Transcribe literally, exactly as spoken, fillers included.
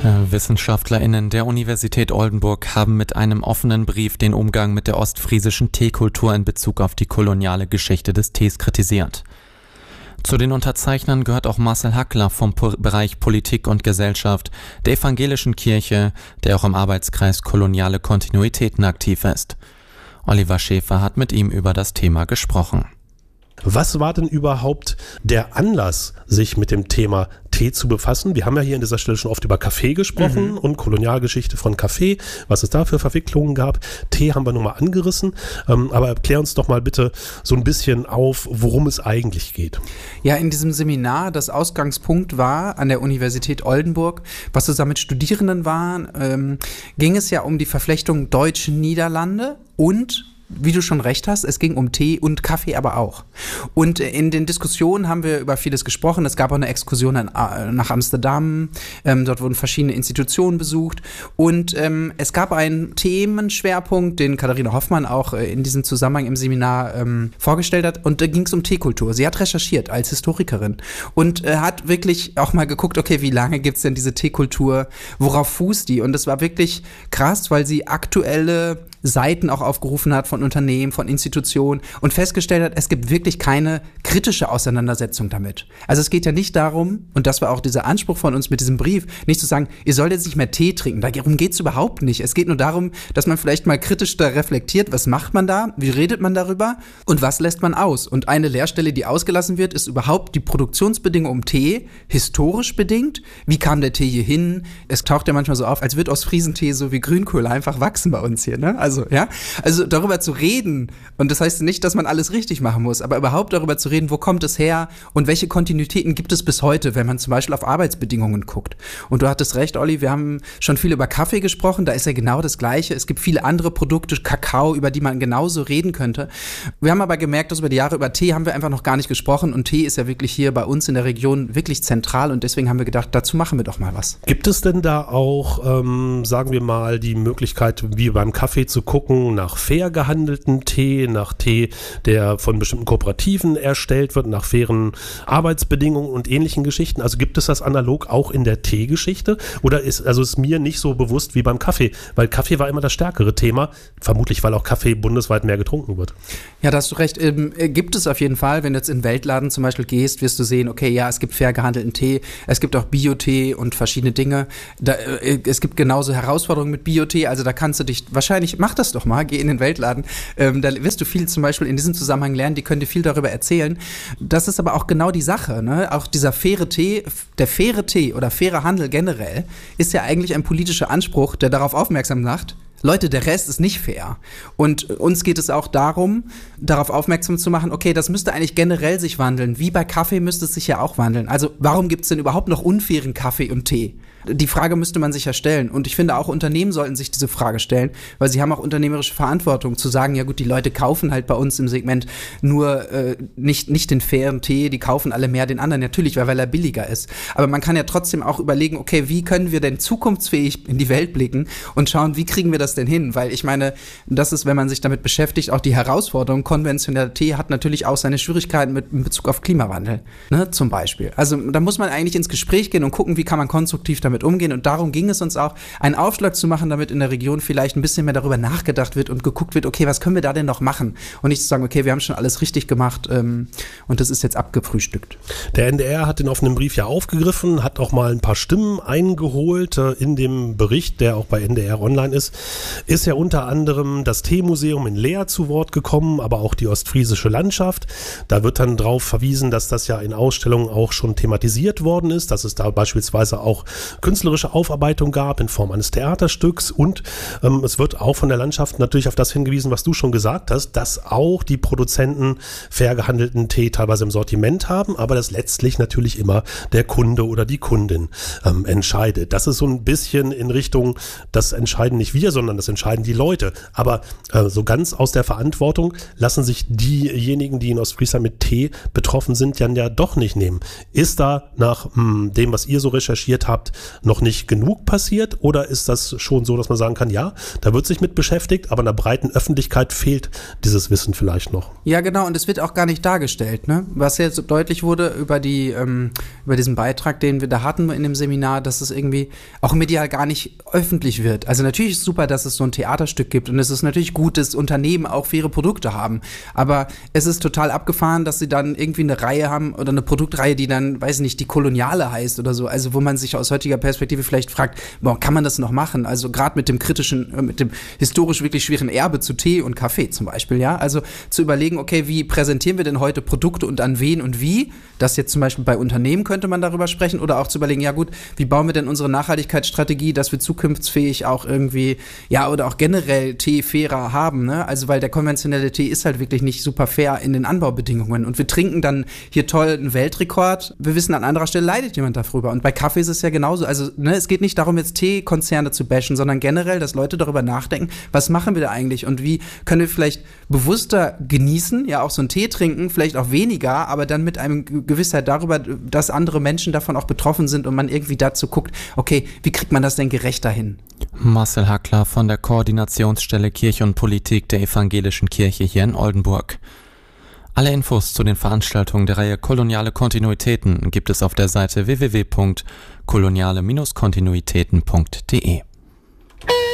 WissenschaftlerInnen der Universität Oldenburg haben mit einem offenen Brief den Umgang mit der ostfriesischen Teekultur in Bezug auf die koloniale Geschichte des Tees kritisiert. Zu den Unterzeichnern gehört auch Marcel Hackler vom Po- Bereich Politik und Gesellschaft der Evangelischen Kirche, der auch im Arbeitskreis Koloniale Kontinuitäten aktiv ist. Oliver Schäfer hat mit ihm über das Thema gesprochen. Was war denn überhaupt der Anlass, sich mit dem Thema Tee zu befassen? Wir haben ja hier an dieser Stelle schon oft über Kaffee gesprochen mhm. und Kolonialgeschichte von Kaffee, was es da für Verwicklungen gab. Tee haben wir nur mal angerissen, ähm, aber erklär uns doch mal bitte so ein bisschen auf, worum es eigentlich geht. Ja, in diesem Seminar, das Ausgangspunkt war an der Universität Oldenburg, was zusammen mit Studierenden waren, ähm, ging es ja um die Verflechtung Deutsch-Niederlande und wie du schon recht hast, es ging um Tee und Kaffee aber auch. Und in den Diskussionen haben wir über vieles gesprochen. Es gab auch eine Exkursion nach Amsterdam. Ähm, dort wurden verschiedene Institutionen besucht. Und ähm, es gab einen Themenschwerpunkt, den Katharina Hoffmann auch äh, in diesem Zusammenhang im Seminar ähm, vorgestellt hat. Und da ging es um Teekultur. Sie hat recherchiert als Historikerin und äh, hat wirklich auch mal geguckt, okay, wie lange gibt es denn diese Teekultur? Worauf fußt die? Und das war wirklich krass, weil sie aktuelle Seiten auch aufgerufen hat von Unternehmen, von Institutionen und festgestellt hat, es gibt wirklich keine kritische Auseinandersetzung damit. Also es geht ja nicht darum, und das war auch dieser Anspruch von uns mit diesem Brief, nicht zu sagen, ihr sollt jetzt nicht mehr Tee trinken, darum geht es überhaupt nicht. Es geht nur darum, dass man vielleicht mal kritisch da reflektiert, was macht man da, wie redet man darüber und was lässt man aus. Und eine Leerstelle, die ausgelassen wird, ist überhaupt die Produktionsbedingungen um Tee, historisch bedingt. Wie kam der Tee hier hin? Es taucht ja manchmal so auf, als wird Ostfriesentee so wie Grünkohl einfach wachsen bei uns hier, ne? Also Also, ja, also darüber zu reden, und das heißt nicht, dass man alles richtig machen muss, aber überhaupt darüber zu reden, wo kommt es her und welche Kontinuitäten gibt es bis heute, wenn man zum Beispiel auf Arbeitsbedingungen guckt. Und du hattest recht, Olli, wir haben schon viel über Kaffee gesprochen, da ist ja genau das Gleiche. Es gibt viele andere Produkte, Kakao, über die man genauso reden könnte. Wir haben aber gemerkt, dass über die Jahre über Tee haben wir einfach noch gar nicht gesprochen, und Tee ist ja wirklich hier bei uns in der Region wirklich zentral, und deswegen haben wir gedacht, dazu machen wir doch mal was. Gibt es denn da auch, ähm, sagen wir mal, die Möglichkeit, wie beim Kaffee zu gucken, nach fair gehandelten Tee, nach Tee, der von bestimmten Kooperativen erstellt wird, nach fairen Arbeitsbedingungen und ähnlichen Geschichten? Also gibt es das analog auch in der Teegeschichte? Oder ist, also ist mir nicht so bewusst wie beim Kaffee, weil Kaffee war immer das stärkere Thema, vermutlich weil auch Kaffee bundesweit mehr getrunken wird. Ja, da hast du recht. Ähm, gibt es auf jeden Fall, wenn du jetzt in Weltladen zum Beispiel gehst, wirst du sehen, okay, ja, es gibt fair gehandelten Tee, es gibt auch Bio-Tee und verschiedene Dinge. Da, äh, es gibt genauso Herausforderungen mit Bio-Tee, also da kannst du dich, wahrscheinlich, mach das doch mal, geh in den Weltladen, ähm, da wirst du viel zum Beispiel in diesem Zusammenhang lernen, die können dir viel darüber erzählen. Das ist aber auch genau die Sache, ne? Auch dieser faire Tee, der faire Tee oder faire Handel generell ist ja eigentlich ein politischer Anspruch, der darauf aufmerksam macht, Leute, der Rest ist nicht fair. Und uns geht es auch darum, darauf aufmerksam zu machen, okay, das müsste eigentlich generell sich wandeln. Wie bei Kaffee müsste es sich ja auch wandeln. Also warum gibt es denn überhaupt noch unfairen Kaffee und Tee? Die Frage müsste man sich ja stellen. Und ich finde, auch Unternehmen sollten sich diese Frage stellen, weil sie haben auch unternehmerische Verantwortung, zu sagen, ja gut, die Leute kaufen halt bei uns im Segment nur äh, nicht, nicht den fairen Tee, die kaufen alle mehr den anderen, natürlich, weil, weil er billiger ist. Aber man kann ja trotzdem auch überlegen, okay, wie können wir denn zukunftsfähig in die Welt blicken und schauen, wie kriegen wir das denn hin? Weil ich meine, das ist, wenn man sich damit beschäftigt, auch die Herausforderung. Konventioneller Tee hat natürlich auch seine Schwierigkeiten mit in Bezug auf Klimawandel, ne, zum Beispiel. Also da muss man eigentlich ins Gespräch gehen und gucken, wie kann man konstruktiv damit umgehen, und darum ging es uns auch, einen Aufschlag zu machen, damit in der Region vielleicht ein bisschen mehr darüber nachgedacht wird und geguckt wird, okay, was können wir da denn noch machen? Und nicht zu sagen, okay, wir haben schon alles richtig gemacht ähm, und das ist jetzt abgefrühstückt. Der N D R hat den offenen Brief ja aufgegriffen, hat auch mal ein paar Stimmen eingeholt. Äh, in dem Bericht, der auch bei N D R online ist, ist ja unter anderem das Teemuseum in Leer zu Wort gekommen, aber auch die ostfriesische Landschaft. Da wird dann darauf verwiesen, dass das ja in Ausstellungen auch schon thematisiert worden ist, dass es da beispielsweise auch künstlerische Aufarbeitung gab in Form eines Theaterstücks, und ähm, es wird auch von der Landschaft natürlich auf das hingewiesen, was du schon gesagt hast, dass auch die Produzenten fair gehandelten Tee teilweise im Sortiment haben, aber dass letztlich natürlich immer der Kunde oder die Kundin ähm, entscheidet. Das ist so ein bisschen in Richtung, das entscheiden nicht wir, sondern sondern das entscheiden die Leute. Aber äh, so ganz aus der Verantwortung lassen sich diejenigen, die in Ostfriesland mit Tee betroffen sind, ja, ja doch nicht nehmen. Ist da nach mh, dem, was ihr so recherchiert habt, noch nicht genug passiert oder ist das schon so, dass man sagen kann, ja, da wird sich mit beschäftigt, aber in der breiten Öffentlichkeit fehlt dieses Wissen vielleicht noch? Ja, genau, und es wird auch gar nicht dargestellt, ne? Was jetzt so deutlich wurde über die, ähm, über diesen Beitrag, den wir da hatten in dem Seminar, dass es irgendwie auch medial gar nicht öffentlich wird. Also natürlich ist es super, dass es so ein Theaterstück gibt und es ist natürlich gut, dass Unternehmen auch faire Produkte haben, aber es ist total abgefahren, dass sie dann irgendwie eine Reihe haben oder eine Produktreihe, die dann, weiß nicht, die Koloniale heißt oder so, also wo man sich aus heutiger Perspektive vielleicht fragt, boah, kann man das noch machen? Also gerade mit dem kritischen, mit dem historisch wirklich schweren Erbe zu Tee und Kaffee zum Beispiel, ja, also zu überlegen, okay, wie präsentieren wir denn heute Produkte und an wen und wie? Das jetzt zum Beispiel bei Unternehmen könnte man darüber sprechen oder auch zu überlegen, ja gut, wie bauen wir denn unsere Nachhaltigkeitsstrategie, dass wir zukunftsfähig auch irgendwie, ja, oder auch generell Tee fairer haben, ne? Also weil der konventionelle Tee ist halt wirklich nicht super fair in den Anbaubedingungen und wir trinken dann hier toll einen Weltrekord. Wir wissen, an anderer Stelle leidet jemand darüber und bei Kaffee ist es ja genauso. Also ne, es geht nicht darum, jetzt Teekonzerne zu bashen, sondern generell, dass Leute darüber nachdenken, was machen wir da eigentlich und wie können wir vielleicht bewusster genießen, ja auch so einen Tee trinken, vielleicht auch weniger, aber dann mit einem Gewissheit darüber, dass andere Menschen davon auch betroffen sind und man irgendwie dazu guckt, okay, wie kriegt man das denn gerechter hin? Marcel Hackler von der Koordinationsstelle Kirche und Politik der Evangelischen Kirche hier in Oldenburg. Alle Infos zu den Veranstaltungen der Reihe Koloniale Kontinuitäten gibt es auf der Seite w w w punkt koloniale Bindestrich kontinuitäten punkt d e.